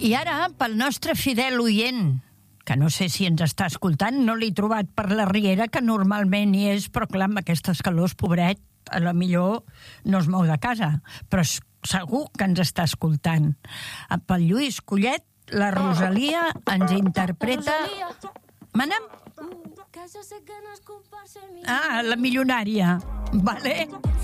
I ara, pel nostre fidel oient, que no sé si ens està escoltant, no l'he trobat per la riera, que normalment hi és, però clar, amb aquestes calors, pobret, a la millor no es mou de casa, però segur que ens està escoltant. Pel Lluís Collet, la Rosalia ens interpreta... Mana'm? La milionària, vale?